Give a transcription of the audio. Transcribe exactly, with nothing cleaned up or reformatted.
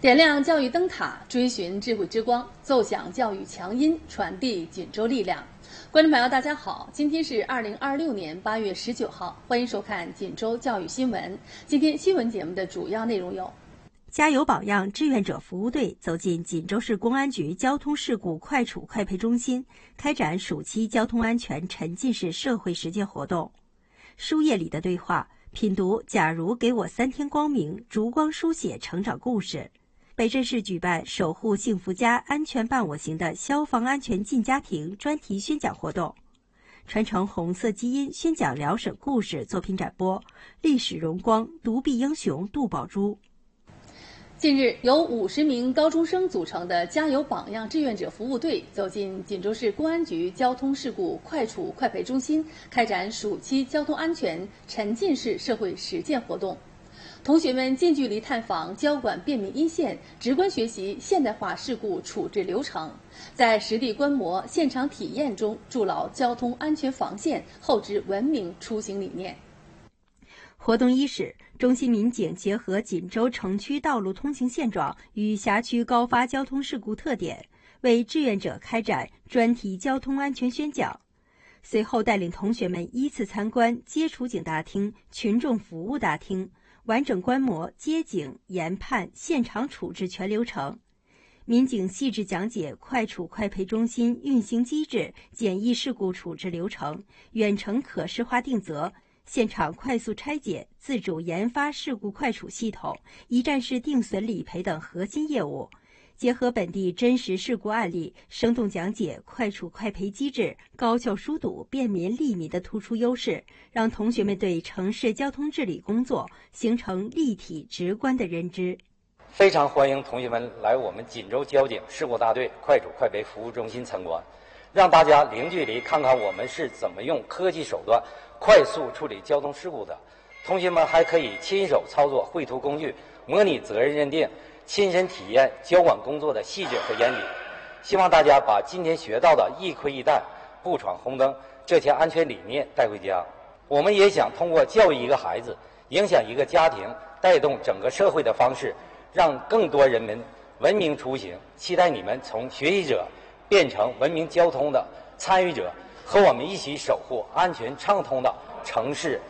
点亮教育灯塔，追寻智慧之光，奏响教育强音，传递锦州力量。观众朋友，大家好，今天是二零二六年八月十九号，欢迎收看锦州教育新闻。今天新闻节目的主要内容有： 加油榜样志愿者服务队走进锦州市公安局交通事故快处快赔中心，开展暑期交通安全沉浸式社会实践活动。书页里的对话，品读假如给我三天光明，烛光书写成长故事。北镇市举办守护幸福家安全伴我行的消防安全进家庭专题宣讲活动，传承红色基因宣讲辽沈故事作品展播，历史荣光独臂英雄杜宝珠。 近日，由五十名高中生组成的加油榜样志愿者服务队走进锦州市公安局交通事故快处快赔中心，开展暑期交通安全沉浸式社会实践活动。同学们近距离探访交管便民一线，直观学习现代化事故处置流程，在实地观摩、现场体验中筑牢交通安全防线，厚植文明出行理念。 活动伊始，中心民警结合锦州城区道路通行现状与辖区高发交通事故特点，为志愿者开展专题交通安全宣讲。随后带领同学们依次参观接触警大厅、群众服务大厅，完整观摩接警、研判、现场处置全流程。民警细致讲解快处快赔中心运行机制、简易事故处置流程、远程可视化定责、现场快速拆解、自主研发事故快处系统、一站式定损理赔等核心业务。结合本地真实事故案例，生动讲解快处快赔机制，高效疏堵便民利民的突出优势，让同学们对城市交通治理工作形成立体直观的认知。 非常欢迎同学们来我们锦州交警事故大队快处快赔服务中心参观，让大家零距离看看我们是怎么用科技手段快速处理交通事故的。同学们还可以亲手操作绘图工具，模拟责任认定，亲身体验交管工作的细致和严谨。希望大家把今天学到的一盔一弹、不闯红灯这些安全理念带回家。我们也想通过教育一个孩子、影响一个家庭、带动整个社会的方式，让更多人们文明出行。期待你们从学习者变成文明交通的参与者，和我们一起守护安全畅通的城市